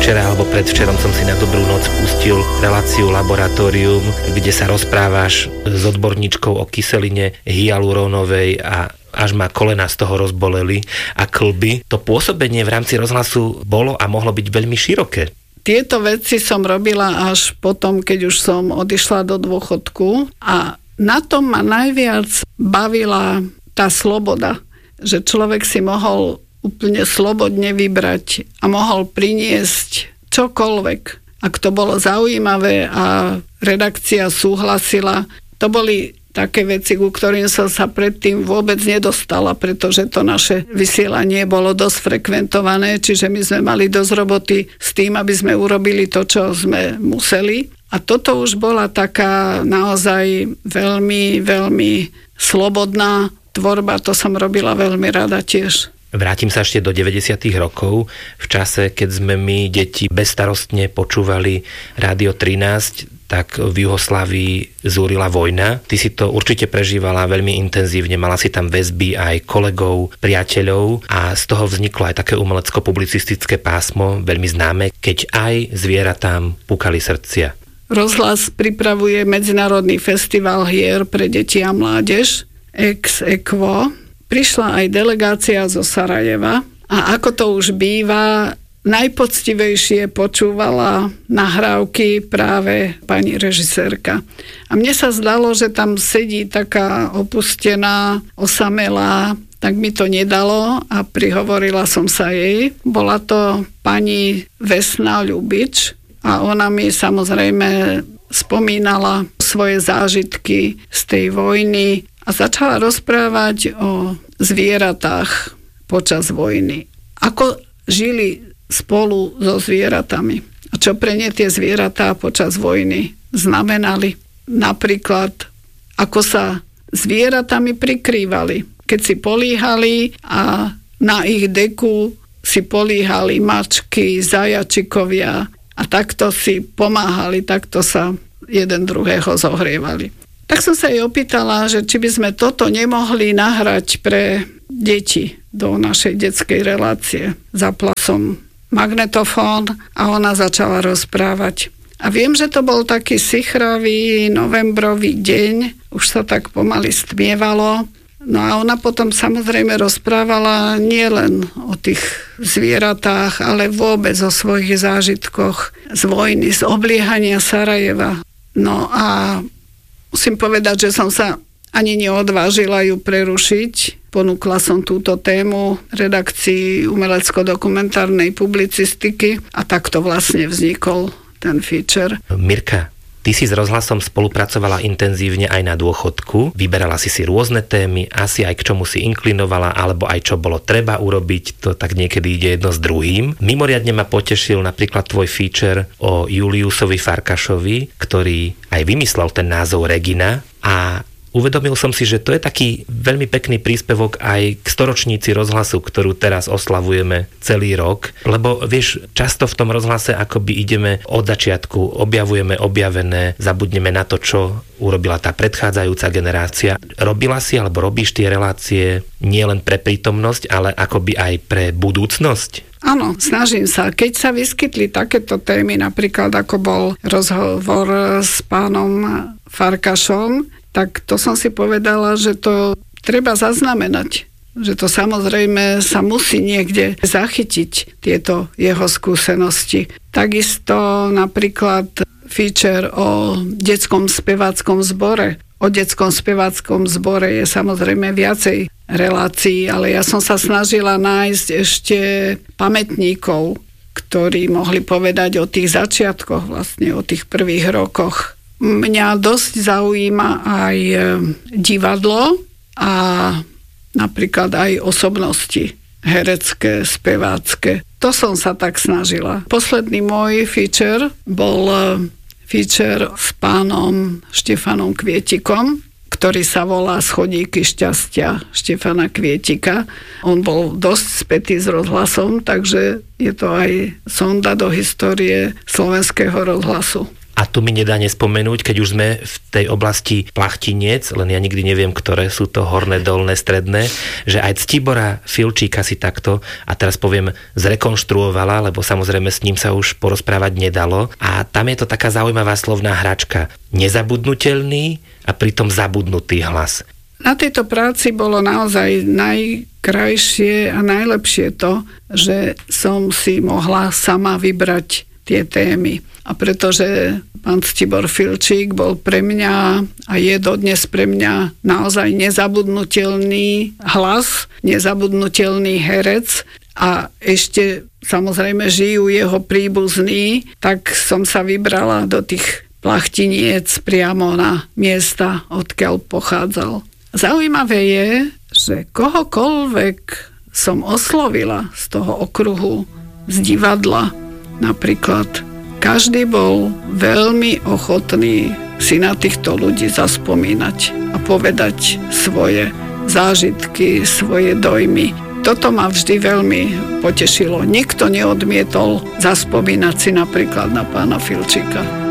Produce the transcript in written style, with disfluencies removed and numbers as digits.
Včera alebo predvčerom som si na dobrú noc pustil reláciu Laboratórium, kde sa rozprávaš s odborníčkou o kyseline hyalurónovej a až ma kolena z toho rozboleli a klby. To pôsobenie v rámci rozhlasu bolo a mohlo byť veľmi široké. Tieto veci som robila až potom, keď už som odišla do dôchodku a na tom ma najviac bavila tá sloboda, že človek si mohol úplne slobodne vybrať a mohol priniesť čokoľvek. Ak to bolo zaujímavé a redakcia súhlasila, to boli také veci, ku ktorým som sa predtým vôbec nedostala, pretože to naše vysielanie bolo dosť frekventované, čiže my sme mali dosť roboty s tým, aby sme urobili to, čo sme museli. A toto už bola taká naozaj veľmi, veľmi slobodná tvorba, to som robila veľmi rada tiež. Vrátim sa ešte do 90. rokov, v čase, keď sme my, deti, bezstarostne počúvali Rádio 13, tak v Juhoslávii zúrila vojna. Ty si to určite prežívala veľmi intenzívne, mala si tam väzby aj kolegov, priateľov a z toho vzniklo aj také umelecko-publicistické pásmo, veľmi známe, keď aj zvieratám púkali srdcia. Rozhlas pripravuje Medzinárodný festival hier pre deti a mládež, ex aequo. Prišla aj delegácia zo Sarajeva a ako to už býva, najpoctivejšie počúvala nahrávky práve pani režisérka. A mne sa zdalo, že tam sedí taká opustená, osamelá, tak mi to nedalo a prihovorila som sa jej. Bola to pani Vesna Ľubič a ona mi samozrejme spomínala svoje zážitky z tej vojny a začala rozprávať o zvieratách počas vojny. Ako žili spolu so zvieratami a čo pre ne tie zvieratá počas vojny znamenali. Napríklad, ako sa zvieratami prikrývali. Keď si políhali a na ich deku si políhali mačky, zajačikovia a takto si pomáhali, takto sa jeden druhého zohrievali. Tak som sa jej opýtala, že či by sme toto nemohli nahrať pre deti do našej detskej relácie. Zapla som magnetofón a ona začala rozprávať. A viem, že to bol taký sichravý novembrový deň, už sa tak pomaly stmievalo. No a ona potom samozrejme rozprávala nielen o tých zvieratách, ale vôbec o svojich zážitkoch z vojny, z obliehania Sarajeva. No a musím povedať, že som sa ani neodvážila ju prerušiť. Ponúkla som túto tému redakcii umelecko-dokumentárnej publicistiky a takto vlastne vznikol ten feature. Mirka, ty si s rozhlasom spolupracovala intenzívne aj na dôchodku. Vyberala si rôzne témy, asi aj k čomu si inklinovala, alebo aj čo bolo treba urobiť. To tak niekedy ide jedno s druhým. Mimoriadne ma potešil napríklad tvoj feature o Juliusovi Farkašovi, ktorý aj vymyslel ten názov Regina a uvedomil som si, že to je taký veľmi pekný príspevok aj k storočníci rozhlasu, ktorú teraz oslavujeme celý rok, lebo vieš, často v tom rozhlase akoby ideme od začiatku, objavujeme objavené, zabudneme na to, čo urobila tá predchádzajúca generácia. Robila si alebo robíš tie relácie nie len pre prítomnosť, ale akoby aj pre budúcnosť? Áno, snažím sa. Keď sa vyskytli takéto témy, napríklad ako bol rozhovor s pánom Farkašom, tak to som si povedala, že to treba zaznamenať. Že to samozrejme sa musí niekde zachytiť, tieto jeho skúsenosti. Takisto napríklad feature o detskom speváckom zbore. O detskom speváckom zbore je samozrejme viacej relácií, ale ja som sa snažila nájsť ešte pamätníkov, ktorí mohli povedať o tých začiatkoch, vlastne o tých prvých rokoch. Mňa dosť zaujíma aj divadlo a napríklad aj osobnosti herecké, spevácké. To som sa tak snažila. Posledný môj feature bol feature s pánom Štefanom Kvietikom, ktorý sa volá Schodíky šťastia Štefana Kvietika. On bol dosť spätý s rozhlasom, takže je to aj sonda do histórie slovenského rozhlasu. A tu mi nedá nespomenúť, keď už sme v tej oblasti Plachtiniec, len ja nikdy neviem, ktoré sú to horné, dolné, stredné, že aj Ctibora Filčíka si takto, a teraz poviem, zrekonštruovala, lebo samozrejme s ním sa už porozprávať nedalo. A tam je to taká zaujímavá slovná hračka. Nezabudnutelný a pritom zabudnutý hlas. Na tejto práci bolo naozaj najkrajšie a najlepšie to, že som si mohla sama vybrať tie témy. A pretože pán Ctibor Filčík bol pre mňa a je dodnes pre mňa naozaj nezabudnutelný hlas, nezabudnutelný herec a ešte samozrejme žijú jeho príbuzní, tak som sa vybrala do tých Plachtiniec priamo na miesta, odkiaľ pochádzal. Zaujímavé je, že kohokoľvek som oslovila z toho okruhu, z divadla, napríklad každý bol veľmi ochotný si na týchto ľudí zaspomínať a povedať svoje zážitky, svoje dojmy. Toto ma vždy veľmi potešilo. Nikto neodmietol zaspomínať si napríklad na pána Filčíka.